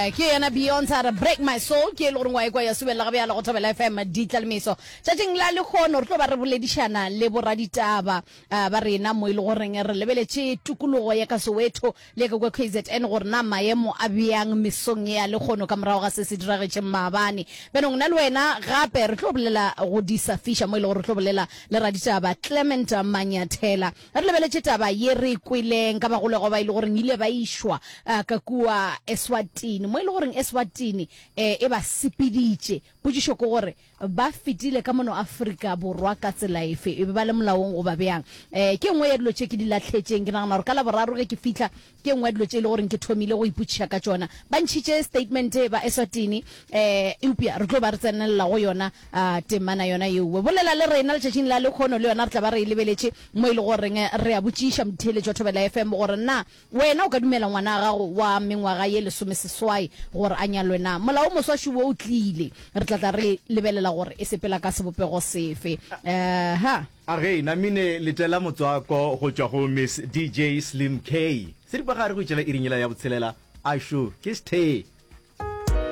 ke yana Beyonce break my soul ke lo ngwa kwa ya subela ga bjala go thobela FM ditlamiso tšatšing la le khono re tlo ba re boledišana le boraditaba ba rena mo ile go reng re lebeletše tukulugo ya ka Soweto le ka kwa KZN gore na maemo a bjang mesong ya le khono ka morago ga se se diragetše maabane benong na le wena gape re tlo bolela go disafisha mo ile gore re tlo bolela le raditaba Clement Manyathela re lebeletše taba ye re kwileng ka bagolo go ba ile gore ile ba ishwa ka kua Eswatini mo ile gore Eswatini e ba sepiditše potšišo ke gore ba fitile ka mono Afrika borwa ka tsela efe e ba le molaong go ba bjang ke ngwe ya dilo tše ke di latlhetšeng ke nagana gore ka la boraro ke fitla ke ngwe ya dilo tše e le gore ke thomile go ipotšiša ka tšona ba ntšhitše statement ba Eswatini eupša re tlo ba re tsenelela go yona temana yona yeo bolela le rena letšatšing la lekgono le yona re tla ba re e lebeletše mo e le goreng re a botšiša motheletšo thobela FM gore na wena o ka dumela ngwana gago wa mengwaga ye 16 gore a nyalwe na molao moswaši wo o tlile re tla re lebelela gore e sepela ka sebopego sefe Age namine letela motswako go tšwa go Miss DJ Slim K se di pagare go tšela irinyela ya botshelela a sure ke stay